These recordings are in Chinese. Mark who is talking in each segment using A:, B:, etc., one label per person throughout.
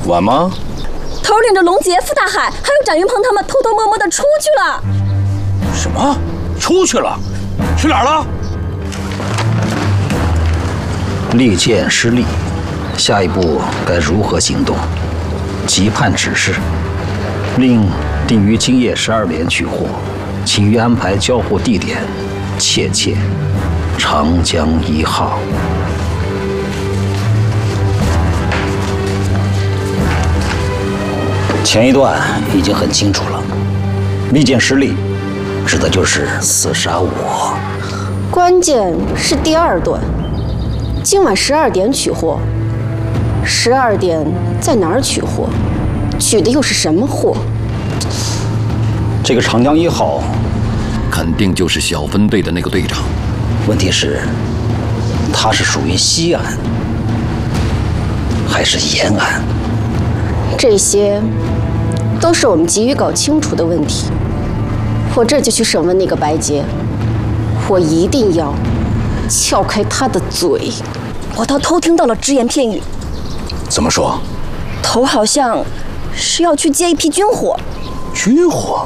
A: 晚吗？
B: 头领着龙杰、傅大海还有展云鹏他们偷偷摸摸的出去了。
A: 什么？出去了？去哪儿了？
C: 利剑失利，下一步该如何行动？急盼指示，令定于今夜12点取货，请于安排交货地点，切长江1号。前一段已经很清楚了，利剑失利，指的就是刺杀我。
D: 关键是第2段，今晚12点取货。12点在哪儿取货？取的又是什么货？
C: 这个长江1号，
E: 肯定就是小分队的那个队长。
C: 问题是，他是属于西岸还是沿岸？
D: 这些都是我们急于搞清楚的问题。我这就去审问那个白洁，我一定要撬开他的嘴。
B: 我倒偷听到了只言片语。
A: 怎么说？
B: 头好像是要去接一批军火。
A: 军火？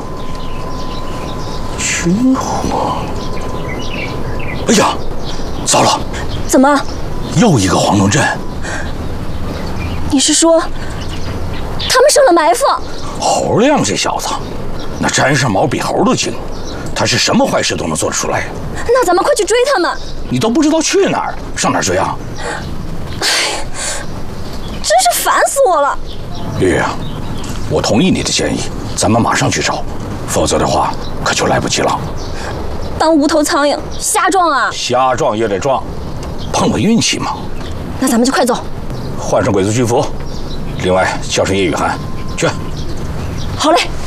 A: 军火？哎呀，糟了！
B: 怎么？
A: 又一个黄龙镇。
B: 你是说，他们设了埋伏？
A: 侯亮这小子，那沾上毛比猴都精，他是什么坏事都能做得出来。
B: 那咱们快去追他们！
A: 你都不知道去哪儿，上哪儿追啊？
B: 真是烦死我了！
A: 月月，我同意你的建议，咱们马上去找，否则的话可就来不及了。
B: 当无头苍蝇瞎撞啊！
A: 瞎撞也得撞，碰个运气嘛。
B: 那咱们就快走。
A: 换上鬼子军服，另外叫上叶雨涵，去。
B: 好嘞。